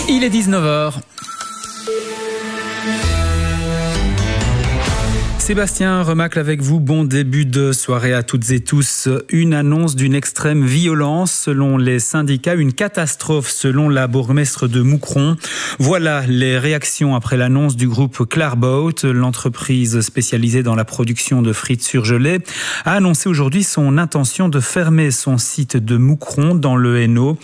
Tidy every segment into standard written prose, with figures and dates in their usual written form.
Il est 19h. Sébastien Remacle avec vous, bon début de soirée à toutes et tous. Une annonce d'une extrême violence selon les syndicats, une catastrophe selon la bourgmestre de Moucron. Voilà les réactions après l'annonce du groupe Clarboat. L'entreprise spécialisée dans la production de frites surgelées a annoncé aujourd'hui son intention de fermer son site de Moucron dans le Hainaut.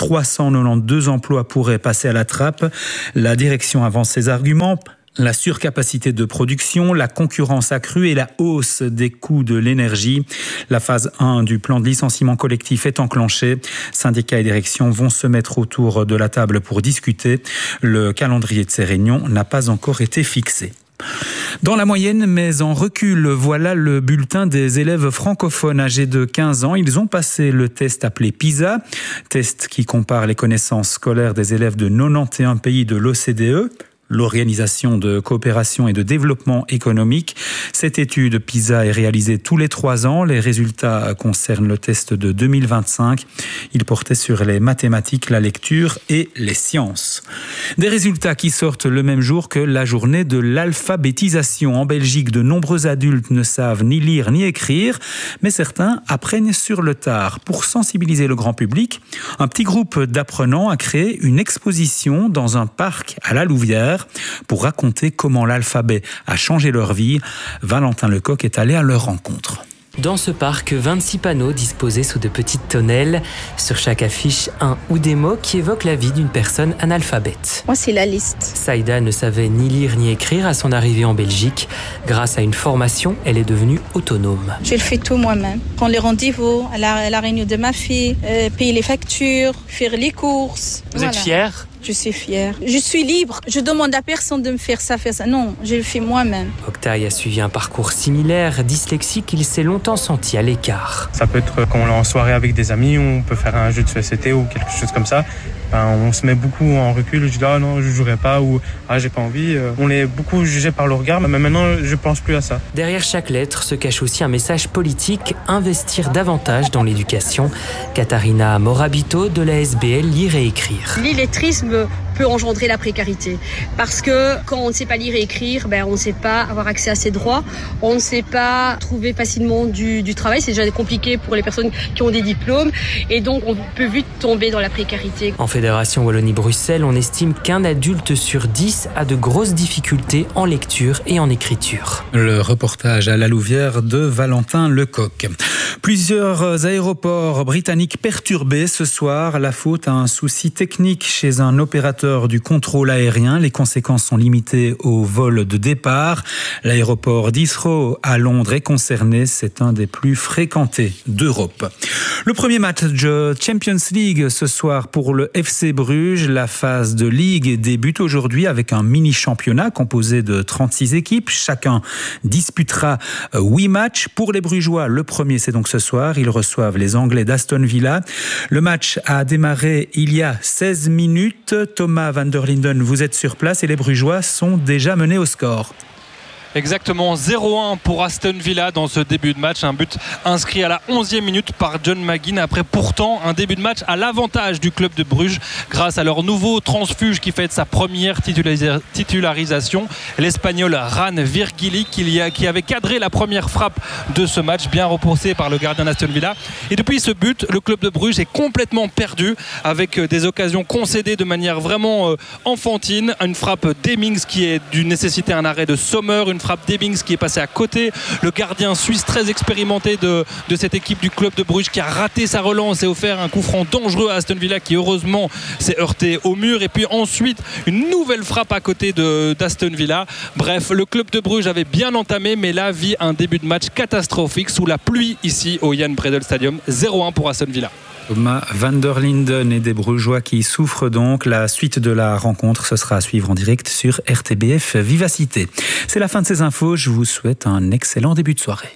392 emplois pourraient passer à la trappe. La direction avance ses arguments. La surcapacité de production, la concurrence accrue et la hausse des coûts de l'énergie. La phase 1 du plan de licenciement collectif est enclenchée. Syndicats et direction vont se mettre autour de la table pour discuter. Le calendrier de ces réunions n'a pas encore été fixé. Dans la moyenne, mais en recul, voilà le bulletin des élèves francophones âgés de 15 ans. Ils ont passé le test appelé PISA, test qui compare les connaissances scolaires des élèves de 91 pays de l'OCDE. L'Organisation de coopération et de développement économique. Cette étude PISA est réalisée tous les 3 ans. Les résultats concernent le test de 2025. Il portait sur les mathématiques, la lecture et les sciences. Des résultats qui sortent le même jour que la journée de l'alphabétisation. En Belgique, de nombreux adultes ne savent ni lire ni écrire, mais certains apprennent sur le tard. Pour sensibiliser le grand public, un petit groupe d'apprenants a créé une exposition dans un parc à la Louvière pour raconter comment l'alphabet a changé leur vie. Valentin Lecoq est allé à leur rencontre. Dans ce parc, 26 panneaux disposés sous de petites tonnelles. Sur chaque affiche, un ou des mots qui évoquent la vie d'une personne analphabète. Moi, c'est la liste. Saïda ne savait ni lire ni écrire à son arrivée en Belgique. Grâce à une formation, elle est devenue autonome. Je le fais tout moi-même. Prendre les rendez-vous à la réunion de ma fille, payer les factures, faire les courses. Vous êtes fière ? Je suis fière. Je suis libre. Je demande à personne de me faire ça. Non, je le fais moi-même. Octay a suivi un parcours similaire. Dyslexique, il s'est longtemps senti à l'écart. Ça peut être quand on est en soirée avec des amis, on peut faire un jeu de société ou quelque chose comme ça. On se met beaucoup en recul, je dis non, je jouerai pas ou j'ai pas envie. On est beaucoup jugé par le regard, mais maintenant je pense plus à ça. Derrière chaque lettre se cache aussi un message politique, investir davantage dans l'éducation. Katharina Morabito de la SBL Lire et écrire. L'illettrisme peut engendrer la précarité parce que quand on ne sait pas lire et écrire, on ne sait pas avoir accès à ses droits, on ne sait pas trouver facilement du travail, c'est déjà compliqué pour les personnes qui ont des diplômes et donc on peut vite tomber dans la précarité. En Fédération Wallonie-Bruxelles, on estime qu'un adulte sur 10 a de grosses difficultés en lecture et en écriture. Le reportage à la Louvière de Valentin Lecoq. Plusieurs aéroports britanniques perturbés ce soir, la faute à un souci technique chez un opérateur du contrôle aérien. Les conséquences sont limitées au vol de départ. L'aéroport d'Heathrow à Londres est concerné. C'est un des plus fréquentés d'Europe. Le premier match de Champions League ce soir pour le FC Bruges. La phase de Ligue débute aujourd'hui avec un mini-championnat composé de 36 équipes. Chacun disputera 8 matchs. Pour les Brugeois, le premier c'est donc ce soir. Ils reçoivent les Anglais d'Aston Villa. Le match a démarré il y a 16 minutes. Thomas van der Linden, vous êtes sur place et les Brugeois sont déjà menés au score. Exactement, 0-1 pour Aston Villa dans ce début de match. Un but inscrit à la 11e minute par John McGinn. Après pourtant un début de match à l'avantage du club de Bruges grâce à leur nouveau transfuge qui fête sa première titularisation. L'Espagnol Ran Virgili qui avait cadré la première frappe de ce match, bien repoussé par le gardien d'Aston Villa. Et depuis ce but, le club de Bruges est complètement perdu avec des occasions concédées de manière vraiment enfantine. Une frappe d'Hemmings qui est dû nécessiter un arrêt de Sommer, une frappe d'Hemmings qui est passée à côté. Le gardien suisse très expérimenté de cette équipe du club de Bruges qui a raté sa relance et offert un coup franc dangereux à Aston Villa qui heureusement s'est heurté au mur. Et puis ensuite une nouvelle frappe à côté d'Aston Villa. Bref, le club de Bruges avait bien entamé mais là vit un début de match catastrophique sous la pluie ici au Jan Bredel Stadium. 0-1 pour Aston Villa. Thomas van der Linden et des Brugeois qui souffrent donc. La suite de la rencontre, ce sera à suivre en direct sur RTBF Vivacité. C'est la fin de ces infos. Je vous souhaite un excellent début de soirée.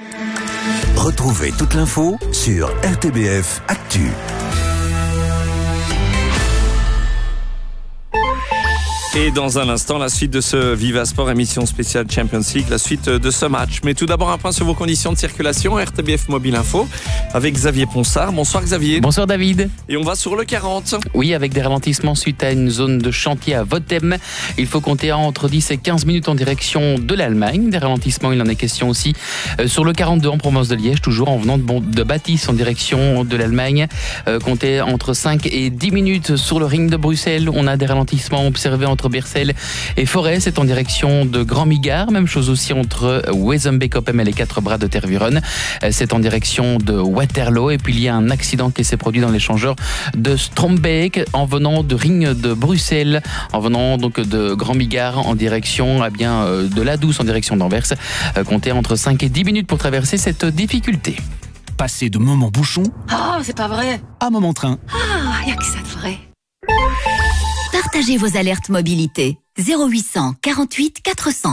Retrouvez toute l'info sur RTBF Actu. Et dans un instant, la suite de ce Viva Sport, émission spéciale Champions League, la suite de ce match. Mais tout d'abord, un point sur vos conditions de circulation. RTBF Mobile Info avec Xavier Ponsard. Bonsoir Xavier. Bonsoir David. Et on va sur le 40. Oui, avec des ralentissements suite à une zone de chantier à Votem. Il faut compter entre 10 et 15 minutes en direction de l'Allemagne. Des ralentissements, il en est question aussi sur le 42 en province de Liège, toujours en venant de Bâtisse en direction de l'Allemagne. Comptez entre 5 et 10 minutes sur le ring de Bruxelles. On a des ralentissements observés entre Beersel et Forêt, c'est en direction de Grand Migard. Même chose aussi entre Wezenbeek-Oppem et les 4 bras de Tervuren. C'est en direction de Waterloo. Et puis il y a un accident qui s'est produit dans l'échangeur de Strombeek en venant de ring de Bruxelles, en venant donc de Grand Migard en direction de la Douce en direction d'Anvers. Comptez entre 5 et 10 minutes pour traverser cette difficulté. Passer de moment bouchon c'est pas vrai. à moment train. Y a que ça de vrai. Partagez vos alertes mobilité. 0800 48 400.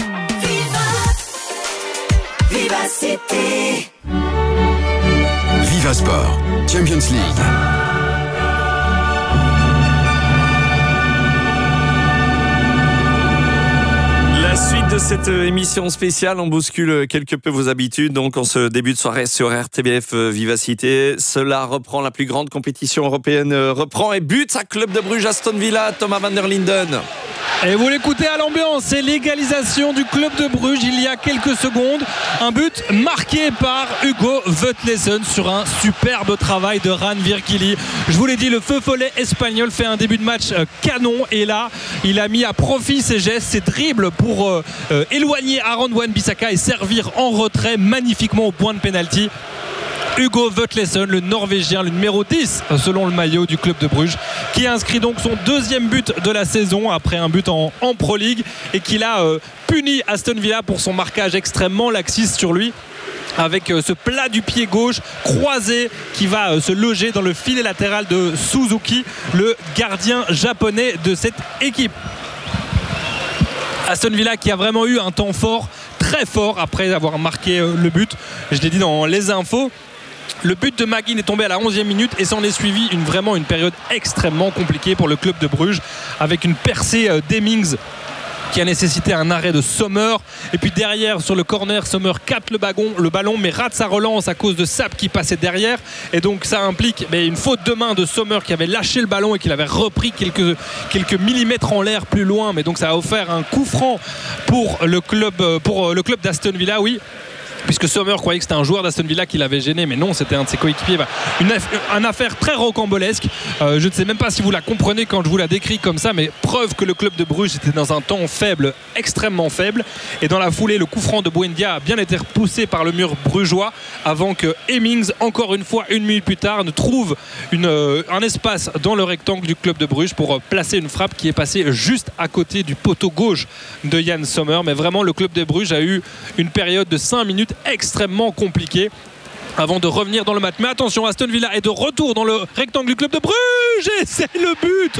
Viva City. Viva Sport, Champions League. La suite de cette émission spéciale, on bouscule quelque peu vos habitudes. Donc, en ce début de soirée sur RTBF Vivacité, cela reprend, la plus grande compétition européenne reprend et bute à Club de Bruges, Aston Villa, Thomas van der Linden. Et vous l'écoutez à l'ambiance, c'est l'égalisation du Club de Bruges il y a quelques secondes. Un but marqué par Hugo Vetlesen sur un superbe travail de Ran Virkili. Je vous l'ai dit, le feu follet espagnol fait un début de match canon. Et là, il a mis à profit ses gestes, ses dribbles pour éloigner Aaron Wan-Bissaka et servir en retrait magnifiquement au point de pénalty. Hugo Vetlesen, le Norvégien, le numéro 10 selon le maillot du Club de Bruges, qui a inscrit donc son deuxième but de la saison après un but en Pro League et qui l'a puni Aston Villa pour son marquage extrêmement laxiste sur lui, avec ce plat du pied gauche croisé qui va se loger dans le filet latéral de Suzuki, le gardien japonais de cette équipe. Aston Villa qui a vraiment eu un temps fort, très fort, après avoir marqué le but. Je l'ai dit dans les infos. Le but de McGinn est tombé à la 11e minute et s'en est suivi une période extrêmement compliquée pour le Club de Bruges, avec une percée d'Hemmings qui a nécessité un arrêt de Sommer. Et puis derrière, sur le corner, Sommer capte le ballon mais rate sa relance à cause de Sapp qui passait derrière. Et donc ça implique une faute de main de Sommer qui avait lâché le ballon et qui l'avait repris quelques millimètres en l'air plus loin. Mais donc ça a offert un coup franc pour le club d'Aston Villa, oui. Puisque Sommer croyait que c'était un joueur d'Aston Villa qui l'avait gêné, mais non, c'était un de ses coéquipiers. Une affaire très rocambolesque. Je ne sais même pas si vous la comprenez quand je vous la décris comme ça, mais preuve que le Club de Bruges était dans un temps faible, extrêmement faible. Et dans la foulée, le coup franc de Buendia a bien été repoussé par le mur brugeois avant que Hemmings, encore une fois, une minute plus tard, ne trouve un espace dans le rectangle du Club de Bruges pour placer une frappe qui est passée juste à côté du poteau gauche de Yann Sommer. Mais vraiment, le Club de Bruges a eu une période de 5 minutes extrêmement compliqué avant de revenir dans le match. Mais attention, Aston Villa est de retour dans le rectangle du Club de Bruges et c'est le but,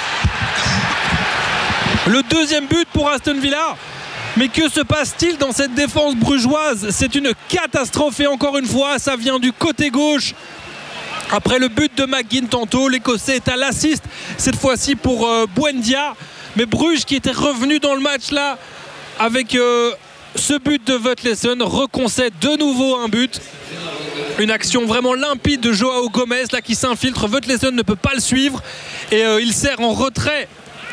le deuxième but pour Aston Villa. Mais que se passe-t-il dans cette défense brugeoise? C'est une catastrophe et encore une fois ça vient du côté gauche. Après le but de McGinn tantôt, l'Écossais est à l'assist cette fois-ci pour Buendia. Mais Bruges qui était revenu dans le match là avec ce but de Vetlesen reconcède de nouveau un but. Une action vraiment limpide de Joao Gomez là qui s'infiltre. Vetlesen ne peut pas le suivre et il sert en retrait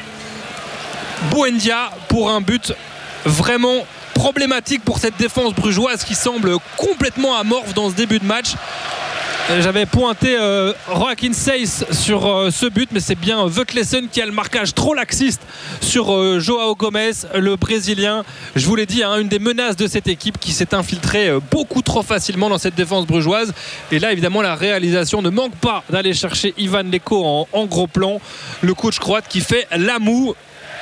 Buendia pour un but vraiment problématique pour cette défense brugeoise qui semble complètement amorphe dans ce début de match. J'avais pointé Joaquin Seiss sur ce but, mais c'est bien Vetlesen qui a le marquage trop laxiste sur Joao Gomez, le Brésilien. Je vous l'ai dit, une des menaces de cette équipe qui s'est infiltrée beaucoup trop facilement dans cette défense brugeoise. Et là, évidemment, la réalisation ne manque pas d'aller chercher Ivan Leko en gros plan. Le coach croate qui fait la moue.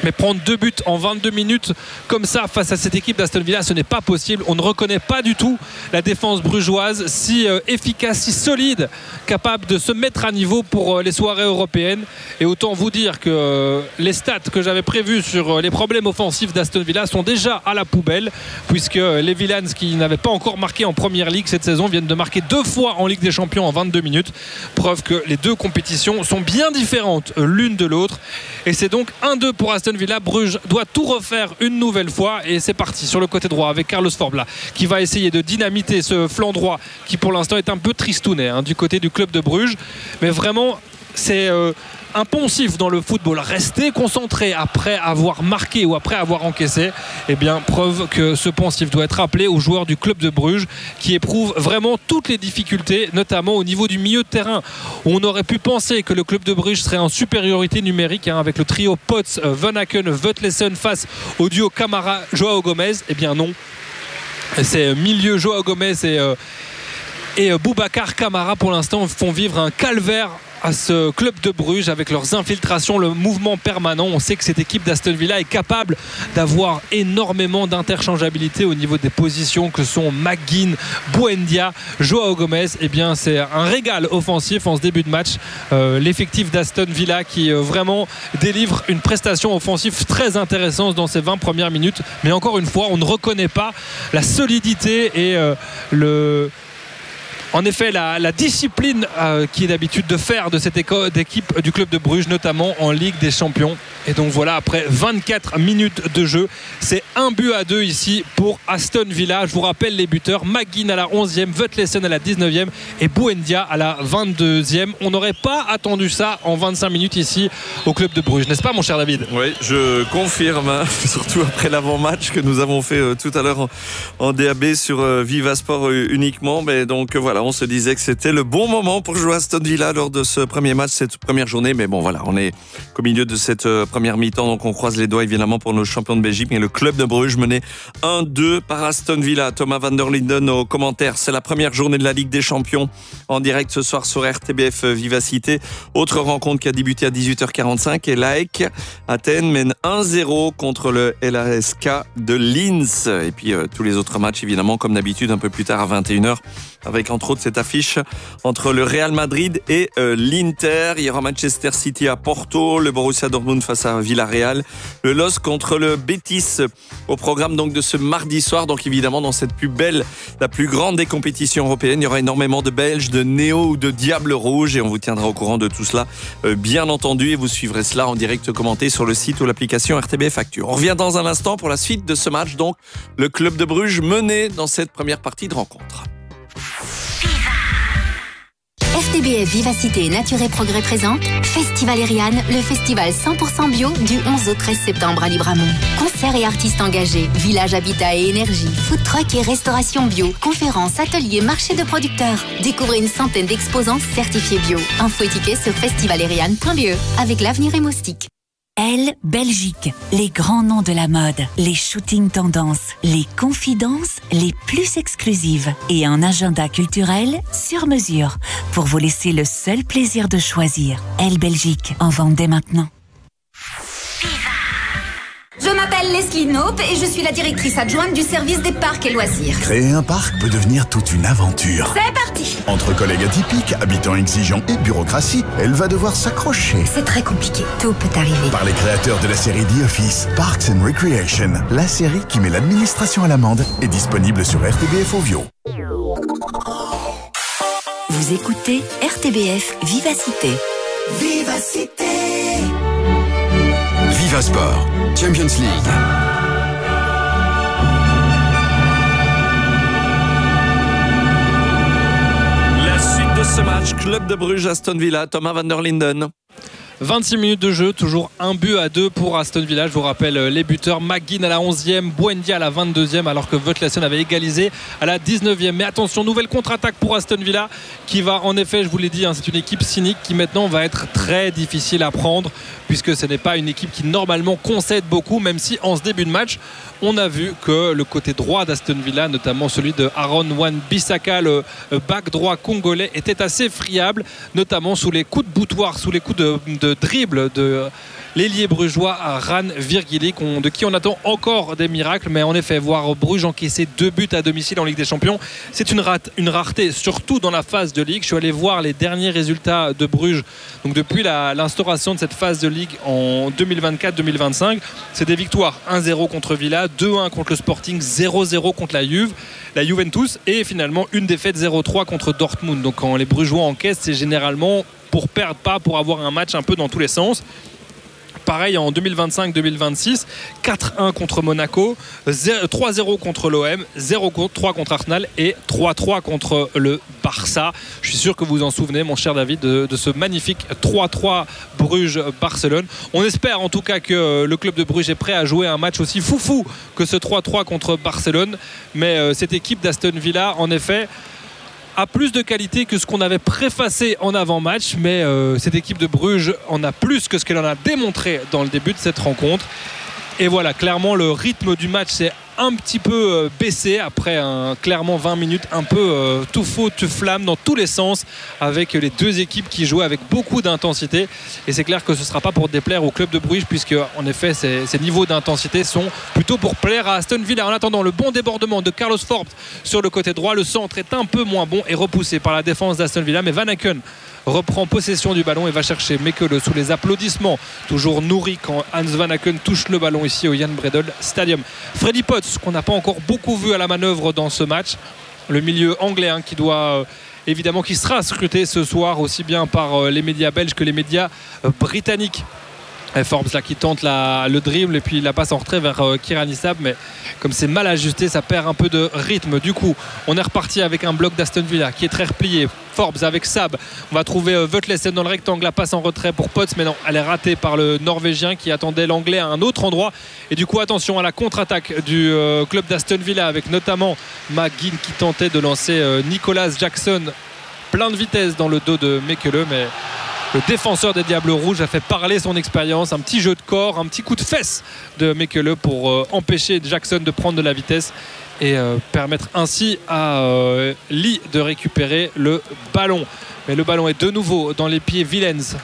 Mais prendre 2 buts en 22 minutes comme ça face à cette équipe d'Aston Villa, ce n'est pas possible. On ne reconnaît pas du tout la défense brugeoise si efficace, si solide, capable de se mettre à niveau pour les soirées européennes. Et autant vous dire que les stats que j'avais prévus sur les problèmes offensifs d'Aston Villa sont déjà à la poubelle, puisque les Villans, qui n'avaient pas encore marqué en Première Ligue cette saison, viennent de marquer 2 fois en Ligue des Champions en 22 minutes. Preuve que les deux compétitions sont bien différentes l'une de l'autre. Et c'est donc 1-2 pour Aston Villa. Bruges doit tout refaire une nouvelle fois, et c'est parti sur le côté droit avec Carlos Forbla qui va essayer de dynamiter ce flanc droit qui pour l'instant est un peu tristounet du côté du club de Bruges. Mais vraiment, c'est un poncif dans le football. Rester concentré après avoir marqué ou après avoir encaissé, eh bien preuve que ce poncif doit être rappelé aux joueurs du club de Bruges, qui éprouvent vraiment toutes les difficultés, notamment au niveau du milieu de terrain. On aurait pu penser que le club de Bruges serait en supériorité numérique avec le trio Potts, Van Aken, Vetlesen face au duo Camara, Joao Gomez. Eh bien non, c'est milieu Joao Gomez et Boubacar Camara pour l'instant font vivre un calvaire à ce club de Bruges avec leurs infiltrations, le mouvement permanent. On sait que cette équipe d'Aston Villa est capable d'avoir énormément d'interchangeabilité au niveau des positions que sont McGinn, Buendia, Joao Gomez. Eh bien, c'est un régal offensif en ce début de match. L'effectif d'Aston Villa qui vraiment délivre une prestation offensive très intéressante dans ces 20 premières minutes. Mais encore une fois, on ne reconnaît pas la solidité et en effet, la discipline qui est d'habitude de faire de cette équipe du club de Bruges, notamment en Ligue des Champions. Et donc voilà, après 24 minutes de jeu, c'est 1-2 ici pour Aston Villa. Je vous rappelle les buteurs: McGinn à la 11e, Vetlesen à la 19e et Buendia à la 22e. On n'aurait pas attendu ça en 25 minutes ici au club de Bruges, n'est-ce pas mon cher David? Oui, je confirme, surtout après l'avant-match que nous avons fait tout à l'heure en DAB sur Viva Sport uniquement. Mais donc voilà, on se disait que c'était le bon moment pour jouer à Aston Villa lors de ce premier match, cette première journée. Mais bon voilà, on est au milieu de cette première mi-temps, donc on croise les doigts évidemment pour nos champions de Belgique. Mais le club de Bruges mené 1-2 par Aston Villa. Thomas van der Linden aux commentaires. C'est la première journée de la Ligue des Champions en direct ce soir sur RTBF Vivacité. Autre rencontre qui a débuté à 18h45 et l'AEK Athènes mène 1-0 contre le LASK de Linz. Et puis tous les autres matchs évidemment comme d'habitude un peu plus tard à 21h, avec entre autres cette affiche entre le Real Madrid et l'Inter. Il y aura Manchester City à Porto, le Borussia Dortmund face à Villarreal, le LOSC contre le Betis au programme donc de ce mardi soir. Donc évidemment dans cette plus belle, la plus grande des compétitions européennes, il y aura énormément de Belges, de Néo ou de Diable Rouge, et on vous tiendra au courant de tout cela bien entendu, et vous suivrez cela en direct commenté sur le site ou l'application RTBF Actu. On revient dans un instant pour la suite de ce match, donc le club de Bruges mené dans cette première partie de rencontre. RTBF Vivacité et Nature et Progrès présente Festival Eriane, le festival 100% bio du 11 au 13 septembre à Libramont. Concerts et artistes engagés, village habitat et énergie, food truck et restauration bio, conférences, ateliers, marchés de producteurs. Découvrez une centaine d'exposants certifiés bio. Info et tickets sur festivaleriane.be avec l'avenir et Moustique. Elle, Belgique, les grands noms de la mode, les shootings tendances, les confidences les plus exclusives et un agenda culturel sur mesure pour vous laisser le seul plaisir de choisir. Elle, Belgique, en vente dès maintenant. Je m'appelle Leslie Knope et je suis la directrice adjointe du service des parcs et loisirs. Créer un parc peut devenir toute une aventure. C'est parti! Entre collègues atypiques, habitants exigeants et bureaucratie, elle va devoir s'accrocher. C'est très compliqué. Tout peut arriver. Par les créateurs de la série The Office, Parks and Recreation, la série qui met l'administration à l'amende, est disponible sur RTBF Ovio. Vous écoutez RTBF Vivacité. Vivacité. Viva Sport, Champions League. La suite de ce match, club de Bruges, Aston Villa, Thomas van der Linden. 26 minutes de jeu, toujours 1-2 pour Aston Villa. Je vous rappelle les buteurs: McGinn à la 11e, Buendia à la 22e, alors que Vetlesen avait égalisé à la 19e. Mais attention, nouvelle contre-attaque pour Aston Villa qui va, en effet, je vous l'ai dit, c'est une équipe cynique qui maintenant va être très difficile à prendre, puisque ce n'est pas une équipe qui normalement concède beaucoup, même si en ce début de match on a vu que le côté droit d'Aston Villa, notamment celui de Aaron Wan-Bissaka, le back droit congolais, était assez friable, notamment sous les coups de boutoir, sous les coups de dribble l'ailier brugeois Ran Virgili, de qui on attend encore des miracles. Mais en effet, voir Bruges encaisser 2 buts à domicile en Ligue des Champions, c'est une rareté, surtout dans la phase de Ligue. Je suis allé voir les derniers résultats de Bruges, donc depuis l'instauration de cette phase de Ligue en 2024-2025. C'est des victoires 1-0 contre Villa, 2-1 contre le Sporting, 0-0 contre la Juventus et finalement une défaite 0-3 contre Dortmund. Donc quand les Brugeois encaissent, c'est généralement pour perdre, pas pour avoir un match un peu dans tous les sens. Pareil en 2025-2026, 4-1 contre Monaco, 3-0 contre l'OM, 0-3 contre Arsenal et 3-3 contre le Barça. Je suis sûr que vous vous en souvenez, mon cher David, de ce magnifique 3-3 Bruges-Barcelone. On espère en tout cas que le club de Bruges est prêt à jouer un match aussi foufou que ce 3-3 contre Barcelone. Mais cette équipe d'Aston Villa, en effet, a plus de qualité que ce qu'on avait préfacé en avant-match, mais cette équipe de Bruges en a plus que ce qu'elle en a démontré dans le début de cette rencontre. Et voilà, clairement le rythme du match s'est un petit peu baissé après clairement 20 minutes un peu tout faux, tout flamme dans tous les sens, avec les deux équipes qui jouaient avec beaucoup d'intensité. Et c'est clair que ce ne sera pas pour déplaire au club de Bruges, puisque en effet ces niveaux d'intensité sont plutôt pour plaire à Aston Villa. En attendant, le bon débordement de Carlos Forbes sur le côté droit, le centre est un peu moins bon et repoussé par la défense d'Aston Villa, mais Van Aken reprend possession du ballon et va chercher Mekele sous les applaudissements toujours nourris quand Hans Van Aken touche le ballon ici au Jan Bredel Stadium. Freddy Potts, qu'on n'a pas encore beaucoup vu à la manœuvre dans ce match, le milieu anglais qui doit évidemment, qui sera scruté ce soir aussi bien par les médias belges que les médias britanniques. Forbes là qui tente le dribble et puis la passe en retrait vers Kieran Issab, mais comme c'est mal ajusté, ça perd un peu de rythme. Du coup, on est reparti avec un bloc d'Aston Villa qui est très replié. Forbes avec Sab, on va trouver Veutlesen dans le rectangle, la passe en retrait pour Potts, mais non, elle est ratée par le Norvégien qui attendait l'Anglais à un autre endroit. Et du coup, attention à la contre-attaque du club d'Aston Villa avec notamment McGinn qui tentait de lancer Nicolas Jackson plein de vitesse dans le dos de Mekele, mais le défenseur des Diables Rouges a fait parler son expérience, un petit jeu de corps, un petit coup de fesse de Mekele pour empêcher Jackson de prendre de la vitesse et permettre ainsi à Lee de récupérer le ballon. Mais le ballon est de nouveau dans les pieds vilains,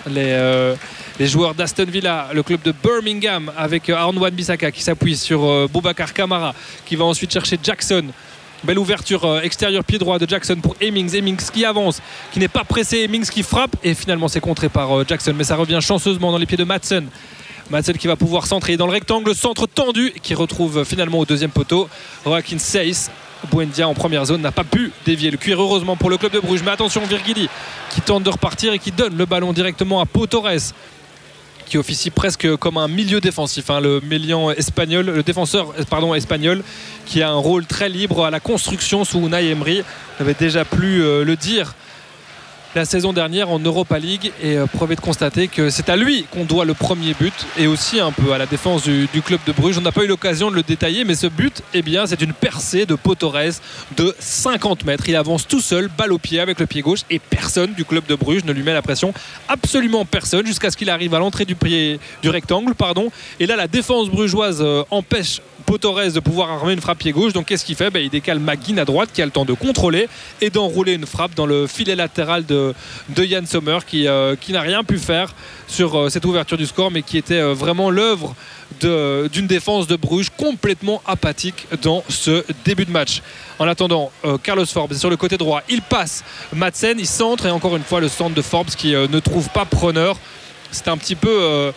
les joueurs d'Aston Villa, le club de Birmingham avec Aaron Wan-Bissaka qui s'appuie sur Boubacar Kamara qui va ensuite chercher Jackson. Belle ouverture extérieure pied droit de Jackson pour Hemmings qui avance, qui n'est pas pressé, Hemmings qui frappe et finalement c'est contré par Jackson, mais ça revient chanceusement dans les pieds de Madsen qui va pouvoir centrer dans le rectangle, centre tendu qui retrouve finalement au deuxième poteau Joaquin Seyss. Buendia en première zone n'a pas pu dévier le cuir heureusement pour le club de Bruges, mais attention Virgili qui tente de repartir et qui donne le ballon directement à Pau Torres qui officie presque comme un milieu défensif, le défenseur espagnol qui a un rôle très libre à la construction sous Unai Emery. On avait déjà pu le dire la saison dernière en Europa League et preuve est de constater que c'est à lui qu'on doit le premier but et aussi un peu à la défense du club de Bruges. On n'a pas eu l'occasion de le détailler, mais ce but, c'est une percée de Pau Torres de 50 mètres. Il avance tout seul, balle au pied avec le pied gauche et personne du club de Bruges ne lui met la pression, absolument personne, jusqu'à ce qu'il arrive à l'entrée du rectangle. Et là la défense brugeoise empêche Pau Torres de pouvoir armer une frappe pied gauche. Donc qu'est-ce qu'il fait ? Il décale McGinn à droite qui a le temps de contrôler et d'enrouler une frappe dans le filet latéral de Yann Sommer qui n'a rien pu faire sur cette ouverture du score, mais qui était vraiment l'œuvre d'une défense de Bruges complètement apathique dans ce début de match. En attendant, Carlos Forbes est sur le côté droit, il passe Madsen, il centre et encore une fois le centre de Forbes qui ne trouve pas preneur. C'est un petit peu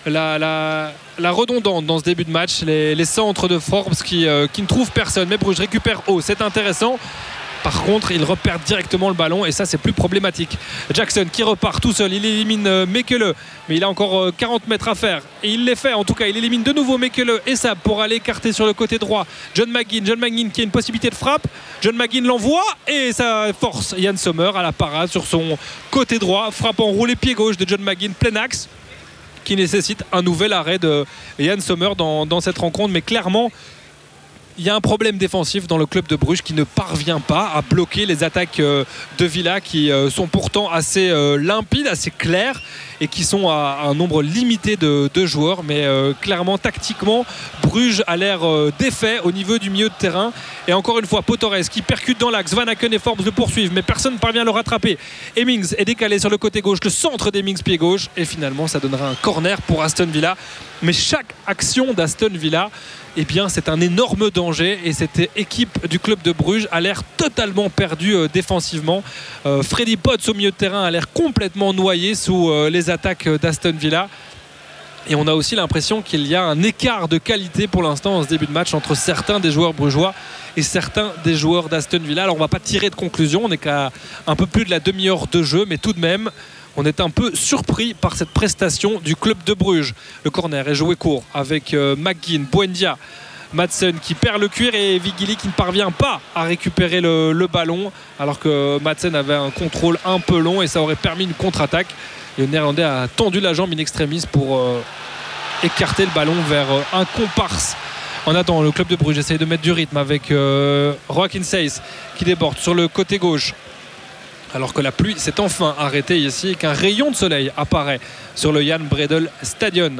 la redondante dans ce début de match, les centres de Forbes qui ne trouvent personne, mais Bruges récupère haut, c'est intéressant. Par contre, il repère directement le ballon et ça c'est plus problématique. Jackson qui repart tout seul, il élimine Mekele, mais il a encore 40 mètres à faire et il les fait en tout cas, il élimine de nouveau Mekele et ça pour aller écarter sur le côté droit John McGinn qui a une possibilité de frappe. John McGinn l'envoie et ça force Yann Sommer à la parade sur son côté droit, frappe enroulé pied gauche de John McGinn plein axe qui nécessite un nouvel arrêt de Yann Sommer dans cette rencontre. Mais clairement il y a un problème défensif dans le club de Bruges qui ne parvient pas à bloquer les attaques de Villa qui sont pourtant assez limpides, assez claires et qui sont à un nombre limité de joueurs. Mais clairement, tactiquement, Bruges a l'air défait au niveau du milieu de terrain. Et encore une fois, Pau Torres qui percute dans l'axe. Van Aken et Forbes le poursuivent, mais personne ne parvient à le rattraper. Hemmings est décalé sur le côté gauche, le centre d'Hemmings pied gauche. Et finalement, ça donnera un corner pour Aston Villa. Mais chaque action d'Aston Villa, eh bien, c'est un énorme danger. Et cette équipe du club de Bruges a l'air totalement perdue défensivement. Freddy Potts au milieu de terrain a l'air complètement noyé sous les attaques d'Aston Villa. Et on a aussi l'impression qu'il y a un écart de qualité pour l'instant en ce début de match entre certains des joueurs brugeois et certains des joueurs d'Aston Villa. Alors on ne va pas tirer de conclusion, on n'est qu'à un peu plus de la demi-heure de jeu, mais tout de même on est un peu surpris par cette prestation du club de Bruges. Le corner est joué court avec McGinn, Buendia, Madsen qui perd le cuir et Vigili qui ne parvient pas à récupérer le ballon, alors que Madsen avait un contrôle un peu long et ça aurait permis une contre-attaque. Le Néerlandais a tendu la jambe in extremis pour écarter le ballon vers un comparse. En attendant, le club de Bruges essaye de mettre du rythme avec Joaquin Seyss qui déborde sur le côté gauche. Alors que la pluie s'est enfin arrêtée ici et qu'un rayon de soleil apparaît sur le Jan Bredel Stadion.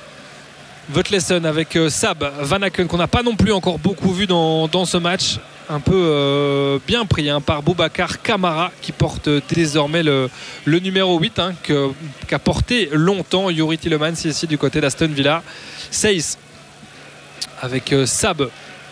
Votlesen avec Sab, Van Aken qu'on n'a pas non plus encore beaucoup vu dans ce match. Un peu bien pris par Boubacar Kamara qui porte désormais le numéro 8 qu'a porté longtemps Youri Tielemans ici du côté d'Aston Villa. Seyss avec Sab,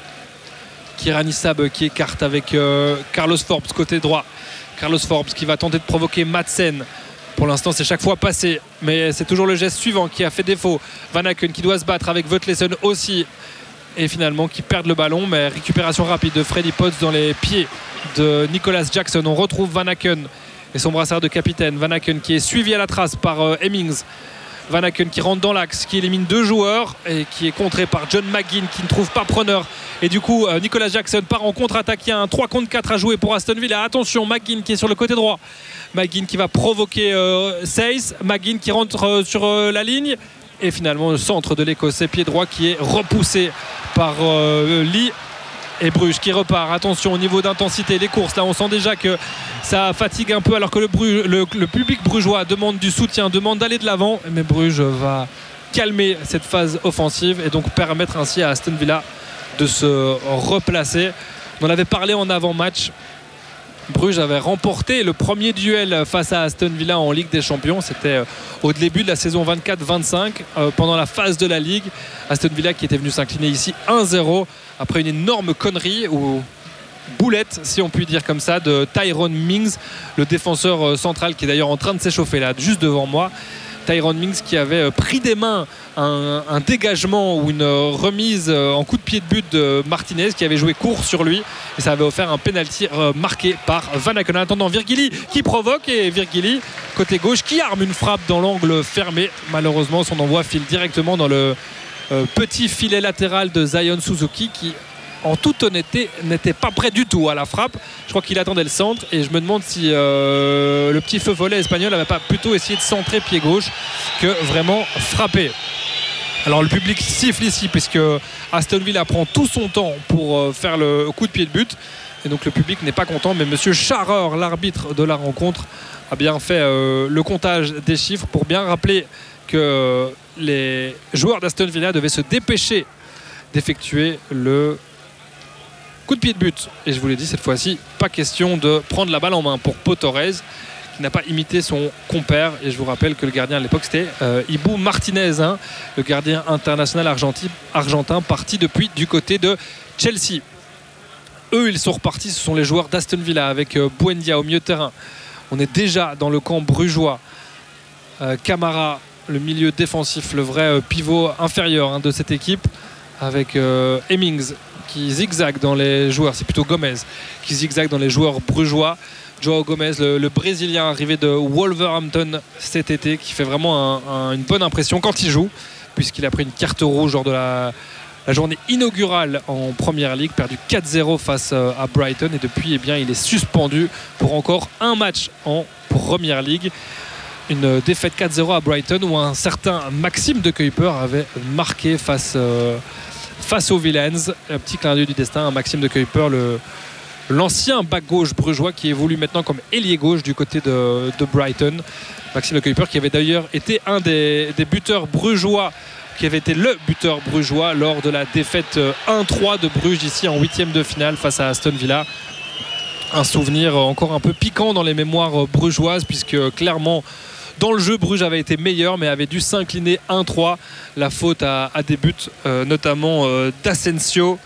Kirani Sab qui écarte avec Carlos Forbes côté droit. Carlos Forbes qui va tenter de provoquer Madsen. Pour l'instant c'est chaque fois passé, mais c'est toujours le geste suivant qui a fait défaut. Van Aken qui doit se battre avec Votlesen aussi, et finalement qui perdent le ballon, mais récupération rapide de Freddy Potts dans les pieds de Nicolas Jackson. On retrouve Van Aken et son brassard de capitaine. Van Aken qui est suivi à la trace par Hemmings. Van Aken qui rentre dans l'axe, qui élimine 2 joueurs et qui est contré par John McGinn qui ne trouve pas preneur. Et du coup Nicolas Jackson part en contre-attaque. Il y a un 3 contre 4 à jouer pour Aston Villa. Attention, McGinn qui est sur le côté droit. McGinn qui va provoquer Seyss. McGinn qui rentre sur la ligne. Et finalement le centre de l'Écossais pied droit qui est repoussé par Lee. Et Bruges qui repart. Attention au niveau d'intensité, les courses là on sent déjà que ça fatigue un peu, alors que le public brugeois demande du soutien, demande d'aller de l'avant, mais Bruges va calmer cette phase offensive et donc permettre ainsi à Aston Villa de se replacer. On en avait parlé en avant-match. Bruges avait remporté le premier duel face à Aston Villa en Ligue des Champions. C'était au début de la saison 24-25, pendant la phase de la Ligue. Aston Villa qui était venu s'incliner ici 1-0 après une énorme connerie ou boulette, si on peut dire comme ça, de Tyrone Mings, le défenseur central qui est d'ailleurs en train de s'échauffer là, juste devant moi. Tyrone Mings qui avait pris des mains un dégagement ou une remise en coup de pied de but de Martinez qui avait joué court sur lui et ça avait offert un penalty marqué par Van Aken. En attendant, Virgili qui provoque et Virgili côté gauche qui arme une frappe dans l'angle fermé. Malheureusement son envoi file directement dans le petit filet latéral de Zion Suzuki qui en toute honnêteté n'était pas prêt du tout à la frappe. Je crois qu'il attendait le centre et je me demande si le petit feu follet espagnol n'avait pas plutôt essayé de centrer pied gauche que vraiment frapper. Alors le public siffle ici puisque Aston Villa prend tout son temps pour faire le coup de pied de but et donc le public n'est pas content, mais monsieur Scharrer, l'arbitre de la rencontre, a bien fait le comptage des chiffres pour bien rappeler que les joueurs d'Aston Villa devaient se dépêcher d'effectuer le coup de pied de but. Et je vous l'ai dit, cette fois-ci, pas question de prendre la balle en main pour Pau Torres, qui n'a pas imité son compère. Et je vous rappelle que le gardien à l'époque, c'était Ibu Martinez, le gardien international argentin, parti depuis du côté de Chelsea. Eux, ils sont repartis, ce sont les joueurs d'Aston Villa avec Buendia au milieu de terrain. On est déjà dans le camp brugeois. Kamara, le milieu défensif, le vrai pivot inférieur de cette équipe, avec Hemmings qui zigzague dans les joueurs, c'est plutôt Gomez qui zigzague dans les joueurs brugeois. Joao Gomez, le Brésilien arrivé de Wolverhampton cet été, qui fait vraiment une bonne impression quand il joue, puisqu'il a pris une carte rouge lors de la journée inaugurale en Première Ligue, perdu 4-0 face à Brighton, et depuis il est suspendu pour encore un match en Première Ligue. Une défaite 4-0 à Brighton où un certain Maxime de Kuyper avait marqué face aux Villains. Un petit clin d'œil du destin, Maxime de Kuyper, l'ancien back gauche brugeois qui évolue maintenant comme ailier gauche du côté de Brighton. Maxime de Kuyper qui avait d'ailleurs été un des buteurs brugeois qui avait été le buteur brugeois lors de la défaite 1-3 de Bruges ici en 8e de finale face à Aston Villa. Un souvenir encore un peu piquant dans les mémoires brugeoises, puisque clairement dans le jeu Bruges avait été meilleur mais avait dû s'incliner 1-3. La faute à des buts notamment d'Asensio,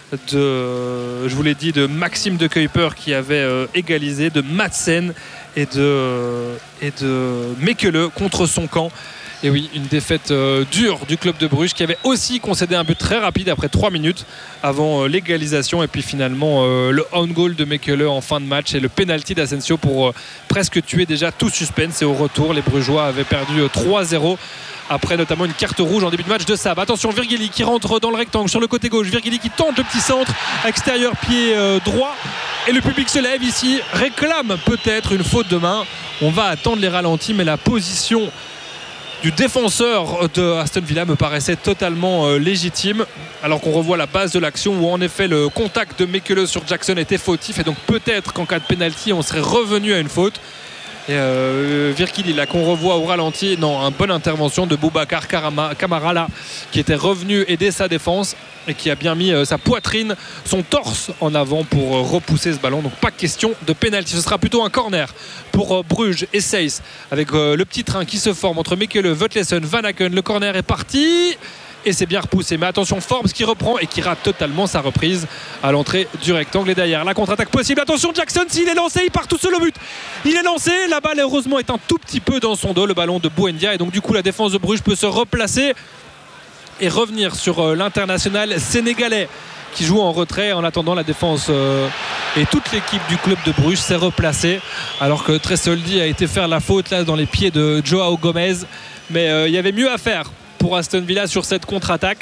je vous l'ai dit, de Maxime de Kuyper qui avait égalisé, de Madsen et de Mekele contre son camp. Et oui, une défaite dure du club de Bruges qui avait aussi concédé un but très rapide après 3 minutes avant l'égalisation, et puis finalement le own goal de Mekele en fin de match et le penalty d'Asensio pour presque tuer déjà tout suspense. Et au retour, les Brugeois avaient perdu 3-0 après notamment une carte rouge en début de match de Sab. Attention, Virgili qui rentre dans le rectangle sur le côté gauche. Virgili qui tente le petit centre extérieur pied droit, et le public se lève ici, réclame peut-être une faute de main. On va attendre les ralentis, mais la position du défenseur de Aston Villa me paraissait totalement légitime, alors qu'on revoit la base de l'action où en effet le contact de Mekele sur Jackson était fautif, et donc peut-être qu'en cas de penalty on serait revenu à une faute. Et Virgili là qu'on revoit au ralenti, non, une bonne intervention de Boubacar Kamara là, qui était revenu aider sa défense et qui a bien mis sa poitrine, son torse en avant pour repousser ce ballon. Donc pas question de pénalty, ce sera plutôt un corner pour Bruges et Seyss, avec le petit train qui se forme entre Mekele, Vetlesen, Van Aken. Le corner est parti et c'est bien repoussé, mais attention, Forbes qui reprend et qui rate totalement sa reprise à l'entrée du rectangle. Et derrière la contre-attaque possible, attention, Jackson, s'il est lancé, il part tout seul au but, il est lancé, la balle heureusement est un tout petit peu dans son dos, le ballon de Buendia, et donc du coup la défense de Bruges peut se replacer et revenir sur l'international sénégalais qui joue en retrait. En attendant, la défense et toute l'équipe du club de Bruges s'est replacée, alors que Tresoldi a été faire la faute là dans les pieds de Joao Gomez, mais il y avait mieux à faire pour Aston Villa sur cette contre-attaque.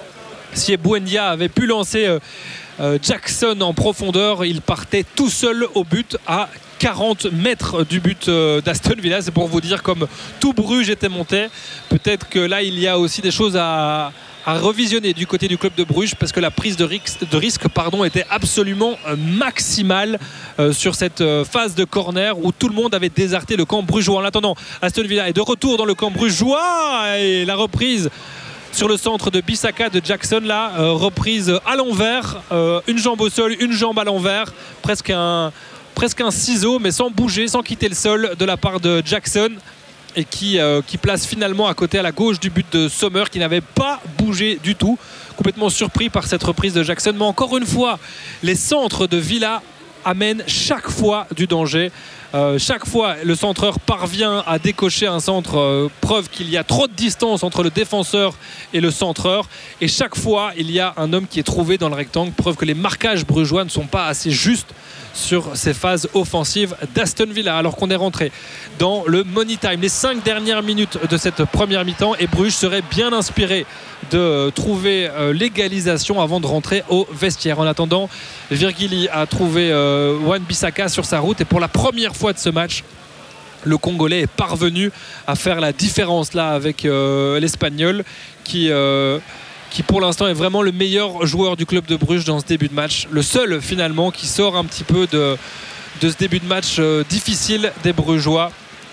Si Buendia avait pu lancer Jackson en profondeur, il partait tout seul au but à 40 mètres du but d'Aston Villa. C'est pour vous dire comme tout Bruges était monté. Peut-être que là il y a aussi des choses à revisionner du côté du club de Bruges, parce que la prise de risque était absolument maximale sur cette phase de corner où tout le monde avait déserté le camp brugeois. En attendant, Aston Villa est de retour dans le camp brugeois, et la reprise sur le centre de Bissaka de Jackson là, reprise à l'envers, une jambe au sol, une jambe à l'envers, presque un ciseau mais sans bouger, sans quitter le sol de la part de Jackson, et qui place finalement à côté, à la gauche du but de Sommer, qui n'avait pas bougé du tout. Complètement surpris par cette reprise de Jackson, mais encore une fois les centres de Villa amènent chaque fois du danger. Chaque fois le centreur parvient à décocher un centre, preuve qu'il y a trop de distance entre le défenseur et le centreur, et chaque fois il y a un homme qui est trouvé dans le rectangle, preuve que les marquages brugeois ne sont pas assez justes sur ces phases offensives d'Aston Villa, alors qu'on est rentré dans le money time, les 5 dernières minutes de cette première mi-temps, et Bruges serait bien inspiré de trouver l'égalisation avant de rentrer au vestiaire. En attendant, Virgili a trouvé Wan-Bissaka sur sa route, et pour la première fois de ce match, le Congolais est parvenu à faire la différence là avec l'Espagnol qui pour l'instant est vraiment le meilleur joueur du club de Bruges dans ce début de match, le seul finalement qui sort un petit peu de ce début de match difficile des Brugeois,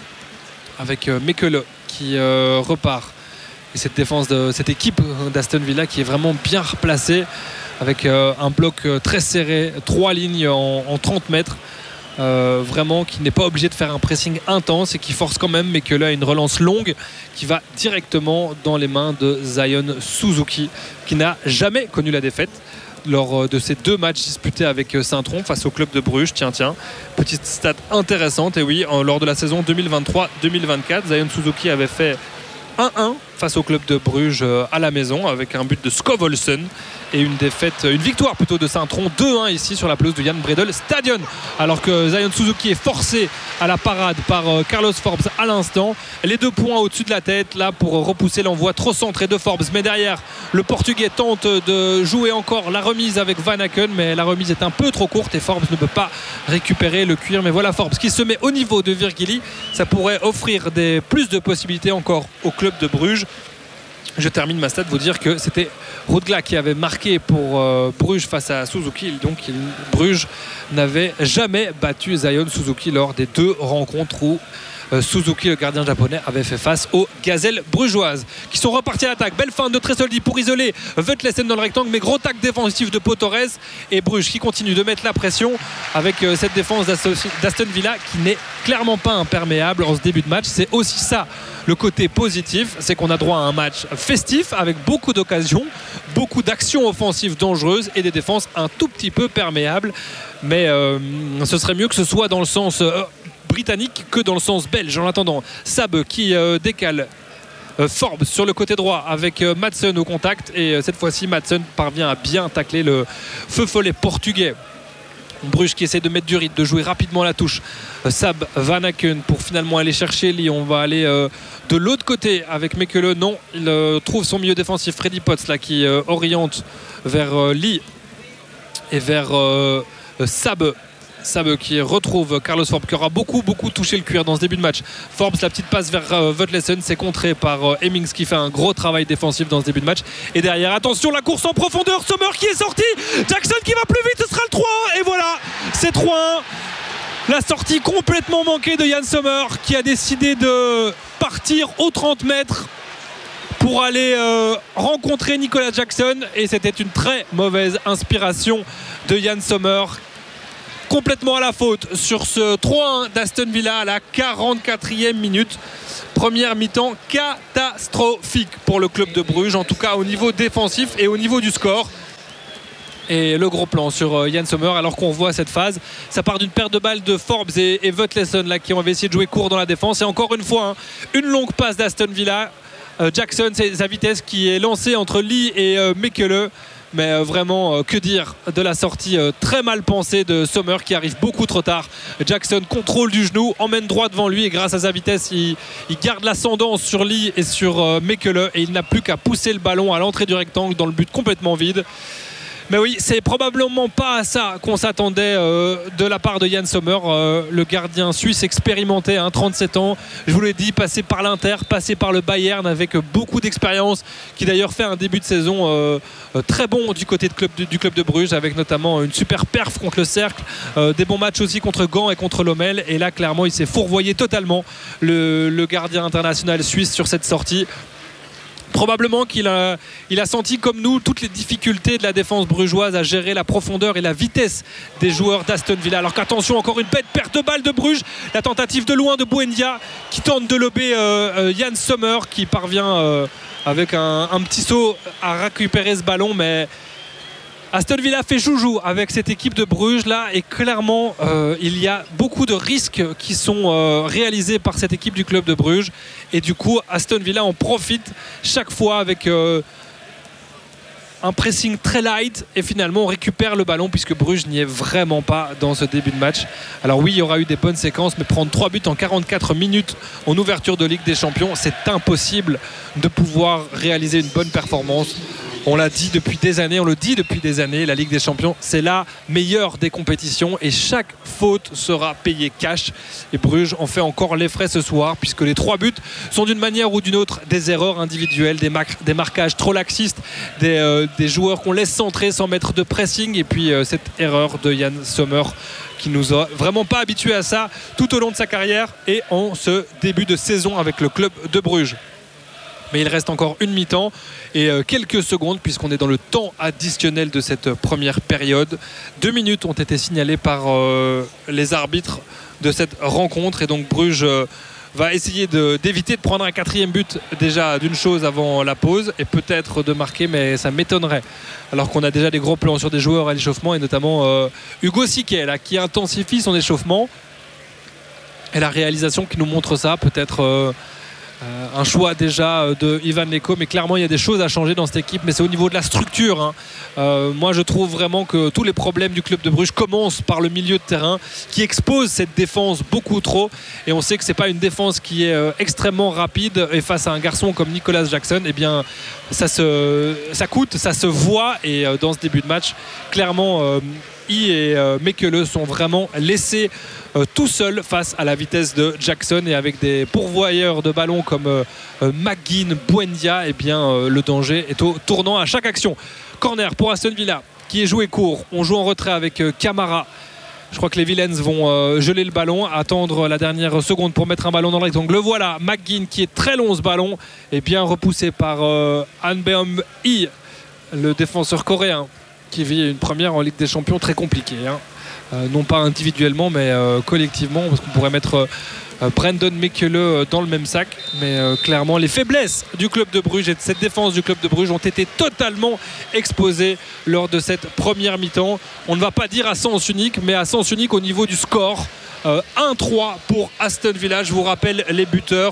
avec Mekele qui repart, et cette défense de cette équipe d'Aston Villa qui est vraiment bien replacée, avec un bloc très serré, 3 lignes en 30 mètres, vraiment qui n'est pas obligé de faire un pressing intense et qui force quand même, mais que là une relance longue qui va directement dans les mains de Zion Suzuki, qui n'a jamais connu la défaite lors de ces 2 matchs disputés avec Saint-Tron face au club de Bruges. Tiens, petite stat intéressante, et oui, lors de la saison 2023-2024, Zion Suzuki avait fait 1-1 face au club de Bruges à la maison, avec un but de Skovolsen, et une victoire plutôt de Saint-Tron 2-1 ici sur la pelouse de Jan Bredel Stadion, alors que Zion Suzuki est forcé à la parade par Carlos Forbes à l'instant. Les 2 points au-dessus de la tête là pour repousser l'envoi trop centré de Forbes, mais derrière le Portugais tente de jouer encore la remise avec Van Aken, mais la remise est un peu trop courte et Forbes ne peut pas récupérer le cuir. Mais voilà Forbes qui se met au niveau de Virgili, ça pourrait offrir plus de possibilités encore au club de Bruges. Je termine ma stat vous dire que c'était Rudgla qui avait marqué pour Bruges face à Suzuki. Donc Bruges n'avait jamais battu Zion Suzuki lors des 2 rencontres où Suzuki, le gardien japonais, avait fait face aux gazelles brugeoises qui sont repartis à l'attaque. Belle feinte de Tresoldi pour isoler Vetlesen dans le rectangle, mais gros tac défensif de Pau Torres, et Bruges qui continue de mettre la pression avec cette défense d'Aston Villa qui n'est clairement pas imperméable en ce début de match. C'est aussi ça le côté positif, c'est qu'on a droit à un match festif avec beaucoup d'occasions, beaucoup d'actions offensives dangereuses et des défenses un tout petit peu perméables, mais ce serait mieux que ce soit dans le sens britannique que dans le sens belge. En attendant, Sab qui décale Forbes sur le côté droit avec Madsen au contact, et cette fois-ci Madsen parvient à bien tacler le feu follet portugais. Bruges qui essaie de mettre du rythme, de jouer rapidement la touche. Sab Van Aken pour finalement aller chercher Lee. On va aller de l'autre côté avec Mekele. Non, il trouve son milieu défensif Freddy Potts là, qui oriente vers Lee et vers Sab qui retrouve Carlos Forbes, qui aura beaucoup touché le cuir dans ce début de match. Forbes, la petite passe vers Vetlesen, c'est contré par Hemmings qui fait un gros travail défensif dans ce début de match. Et derrière, attention, la course en profondeur, Sommer qui est sorti, Jackson qui va plus vite, ce sera le 3-1, et voilà, c'est 3-1. La sortie complètement manquée de Yann Sommer qui a décidé de partir aux 30 mètres pour aller rencontrer Nicolas Jackson, et c'était une très mauvaise inspiration de Yann Sommer, complètement à la faute sur ce 3-1 d'Aston Villa à la 44e minute. Première mi-temps catastrophique pour le club de Bruges, en tout cas au niveau défensif et au niveau du score. Et le gros plan sur Yann Sommer, alors qu'on voit cette phase, ça part d'une paire de balles de Forbes et Vetlesen là, qui ont essayé de jouer court dans la défense, et encore une fois une longue passe d'Aston Villa. Jackson, c'est sa vitesse qui est lancée entre Lee et Mekele. Mais vraiment, que dire de la sortie très mal pensée de Sommer qui arrive beaucoup trop tard. Jackson contrôle du genou, emmène droit devant lui, et grâce à sa vitesse, il garde l'ascendance sur Lee et sur Mekele, et il n'a plus qu'à pousser le ballon à l'entrée du rectangle dans le but complètement vide. Mais oui, c'est probablement pas à ça qu'on s'attendait de la part de Yann Sommer, le gardien suisse expérimenté, 37 ans. Je vous l'ai dit, passé par l'Inter, passé par le Bayern avec beaucoup d'expérience, qui d'ailleurs fait un début de saison très bon du côté du club de Bruges, avec notamment une super perf contre le Cercle, des bons matchs aussi contre Gand et contre Lommel. Et là, clairement, il s'est fourvoyé totalement, le gardien international suisse, sur cette sortie. Probablement qu'il a senti comme nous toutes les difficultés de la défense brugeoise à gérer la profondeur et la vitesse des joueurs d'Aston Villa. Alors qu'attention, encore une bête perte de balle de Bruges, la tentative de loin de Buendia qui tente de lober Yann Sommer, qui parvient avec un petit saut à récupérer ce ballon, mais Aston Villa fait joujou avec cette équipe de Bruges là, et clairement il y a beaucoup de risques qui sont réalisés par cette équipe du club de Bruges, et du coup Aston Villa en profite chaque fois avec un pressing très light, et finalement on récupère le ballon puisque Bruges n'y est vraiment pas dans ce début de match. Alors oui, il y aura eu des bonnes séquences, mais prendre 3 buts en 44 minutes en ouverture de Ligue des Champions, c'est impossible de pouvoir réaliser une bonne performance. On l'a dit depuis des années, on le dit depuis des années, la Ligue des Champions, c'est la meilleure des compétitions, et chaque faute sera payée cash. Et Bruges en fait encore les frais ce soir, puisque les 3 buts sont d'une manière ou d'une autre des erreurs individuelles, des marquages trop laxistes, des joueurs qu'on laisse centrer sans mettre de pressing, et puis cette erreur de Yann Sommer qui nous a vraiment pas habitués à ça tout au long de sa carrière et en ce début de saison avec le club de Bruges. Mais il reste encore une mi-temps et quelques secondes, puisqu'on est dans le temps additionnel de cette première période. 2 minutes ont été signalées par les arbitres de cette rencontre, et donc Bruges va essayer d'éviter de prendre un 4e but déjà d'une chose avant la pause, et peut-être de marquer, mais ça m'étonnerait, alors qu'on a déjà des gros plans sur des joueurs à l'échauffement, et notamment Hugo Siquet là, qui intensifie son échauffement, et la réalisation qui nous montre ça, peut-être un choix déjà de Ivan Leko, mais clairement il y a des choses à changer dans cette équipe, mais c'est au niveau de la structure. Moi je trouve vraiment que tous les problèmes du club de Bruges commencent par le milieu de terrain qui expose cette défense beaucoup trop, et on sait que c'est pas une défense qui est extrêmement rapide, et face à un garçon comme Nicolas Jackson, eh bien ça coûte, ça se voit, et dans ce début de match clairement et Mekele sont vraiment laissés tout seuls face à la vitesse de Jackson, et avec des pourvoyeurs de ballons comme McGinn, Buendia, et bien le danger est au tournant à chaque action. Corner pour Aston Villa qui est joué court. On joue en retrait avec Camara. Je crois que les Villains vont geler le ballon, attendre la dernière seconde pour mettre un ballon dans le rectangle. Le voilà, McGinn qui est très long ce ballon, et bien repoussé par Han Beom-hee, le défenseur coréen, qui vit une première en Ligue des Champions très compliquée. Non pas individuellement, mais collectivement, parce qu'on pourrait mettre Brandon Mekele dans le même sac, mais clairement les faiblesses du club de Bruges et de cette défense du club de Bruges ont été totalement exposées lors de cette première mi-temps. On ne va pas dire à sens unique, mais à sens unique au niveau du score. 1-3 pour Aston Villa. Je vous rappelle les buteurs.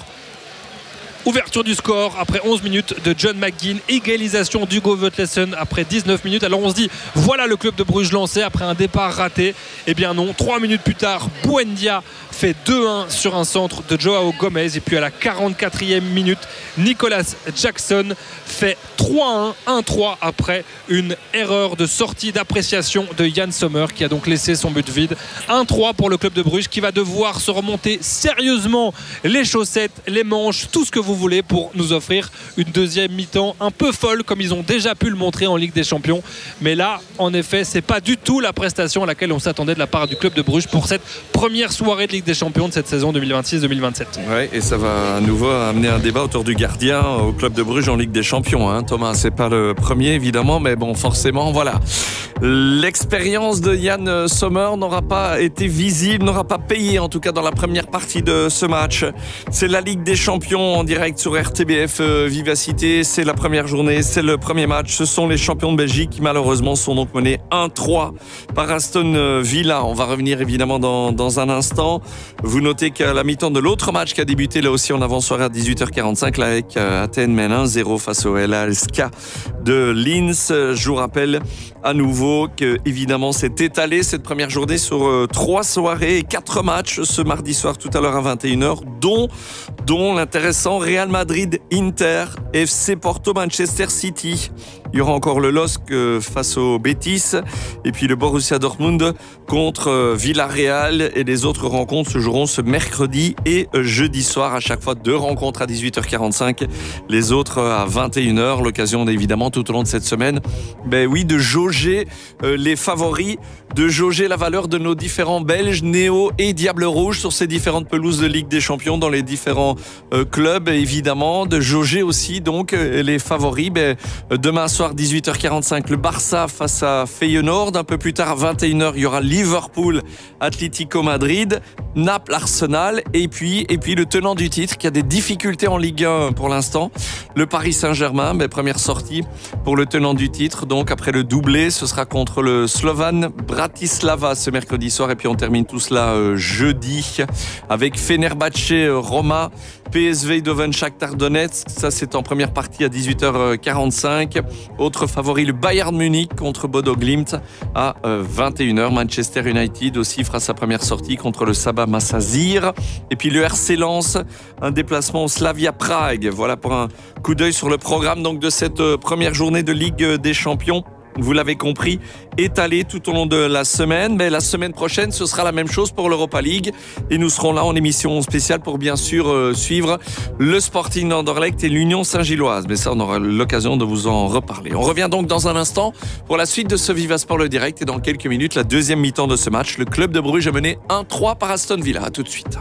Ouverture du score après 11 minutes de John McGinn, égalisation d'Hugo Vetlesen après 19 minutes. Alors on se dit, voilà le club de Bruges lancé après un départ raté. Eh bien non, 3 minutes plus tard, Buendia fait 2-1 sur un centre de Joao Gomez. Et puis à la 44e minute, Nicolas Jackson fait 3-1, 1-3 après une erreur de sortie d'appréciation de Yann Sommer, qui a donc laissé son but vide. 1-3 pour le club de Bruges, qui va devoir se remonter sérieusement les chaussettes, les manches, tout ce que vous voulez pour nous offrir une deuxième mi-temps un peu folle, comme ils ont déjà pu le montrer en Ligue des Champions. Mais là, en effet, c'est pas du tout la prestation à laquelle on s'attendait de la part du club de Bruges pour cette première soirée de Ligue des Champions de cette saison 2026-2027. Ouais, et ça va à nouveau amener un débat autour du gardien au club de Bruges en Ligue des Champions. Thomas, c'est pas le premier évidemment, mais bon, forcément, voilà. L'expérience de Yann Sommer n'aura pas été visible, n'aura pas payé en tout cas dans la première partie de ce match. C'est la Ligue des Champions en direct sur RTBF Vivacité. C'est la première journée, c'est le premier match. Ce sont les champions de Belgique qui malheureusement sont donc menés 1-3 par Aston Villa. On va revenir évidemment dans un instant. Vous notez qu'à la mi-temps de l'autre match qui a débuté là aussi en avant-soirée à 18h45, là avec Athènes mène 1-0 face au LASK de Linz. Je vous rappelle à nouveau que évidemment c'est étalé cette première journée sur 3 soirées et 4 matchs ce mardi soir tout à l'heure à 21h, dont l'intéressant Real Madrid, Inter, FC Porto, Manchester City. Il y aura encore le LOSC face au Betis et puis le Borussia Dortmund contre Villarreal, et les autres rencontres se joueront ce mercredi et jeudi soir. À chaque fois 2 rencontres à 18h45, les autres à 21h. L'occasion évidemment tout au long de cette semaine, de jauger les favoris, de jauger la valeur de nos différents Belges, Néo et Diable Rouge sur ces différentes pelouses de Ligue des Champions dans les différents clubs, évidemment, de jauger aussi donc les favoris. Demain soir 18h45, le Barça face à Feyenoord. Un peu plus tard à 21h, il y aura Liverpool, Atlético Madrid, Naples, Arsenal, et puis le tenant du titre qui a des difficultés en Ligue 1 pour l'instant, le Paris Saint-Germain. Première sortie pour le tenant du titre, donc après le doublé, ce sera contre le Slovan Bratislava ce mercredi soir, et puis on termine tout cela jeudi avec Fenerbahçe, Roma, PSV Eindhoven, Shakhtar Donetsk. Ça, c'est en première partie à 18h45. Autre favori, le Bayern Munich contre Bodo Glimt à 21h. Manchester United aussi fera sa première sortie contre le Sabah Massazir. Et puis le RC Lens, un déplacement au Slavia Prague. Voilà pour un coup d'œil sur le programme donc de cette première journée de Ligue des Champions. Vous l'avez compris, étalé tout au long de la semaine. Mais la semaine prochaine, ce sera la même chose pour l'Europa League. Et nous serons là en émission spéciale pour bien sûr suivre le Sporting d'Anderlecht et l'Union Saint-Gilloise. Mais ça, on aura l'occasion de vous en reparler. On revient donc dans un instant pour la suite de ce Viva Sport le direct. Et dans quelques minutes, la deuxième mi-temps de ce match. Le club de Bruges est mené 1-3 par Aston Villa. À tout de suite.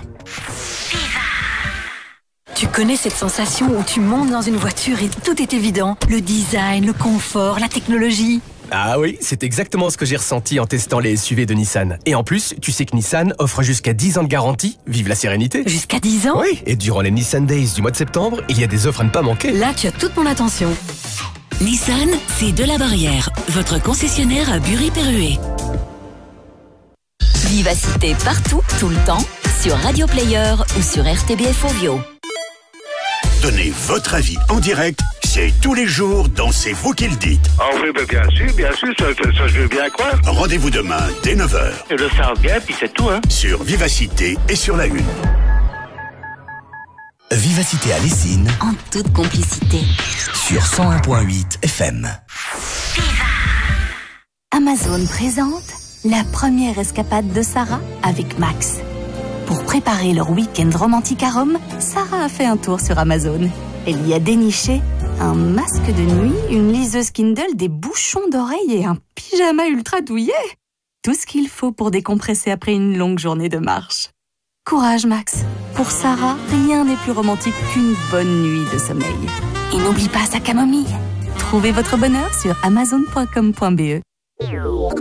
Tu connais cette sensation où tu montes dans une voiture et tout est évident? Le design, le confort, la technologie. Ah oui, c'est exactement ce que j'ai ressenti en testant les SUV de Nissan. Et en plus, tu sais que Nissan offre jusqu'à 10 ans de garantie. Vive la sérénité. Jusqu'à 10 ans? Oui, et durant les Nissan Days du mois de septembre, il y a des offres à ne pas manquer. Là, tu as toute mon attention. Nissan, c'est de la barrière. Votre concessionnaire à Bury-Perruet. Vivacité partout, tout le temps, sur Radio Player ou sur RTBF Ovio. Donnez votre avis en direct, c'est tous les jours dans C'est vous qui le dites. Ah oui, bien sûr, ça je veux bien croire. Rendez-vous demain dès 9h. Je le sens bien, puis c'est tout, hein. Sur Vivacité et sur la Une. Vivacité à Lessines. En toute complicité. Sur 101.8 FM. Amazon présente la première escapade de Sarah avec Max. Pour préparer leur week-end romantique à Rome, Sarah a fait un tour sur Amazon. Elle y a déniché un masque de nuit, une liseuse Kindle, des bouchons d'oreilles et un pyjama ultra douillet. tout ce qu'il faut pour décompresser après une longue journée de marche. Courage, Max. Pour Sarah, rien n'est plus romantique qu'une bonne nuit de sommeil. Et n'oublie pas sa camomille. Trouvez votre bonheur sur amazon.com.be.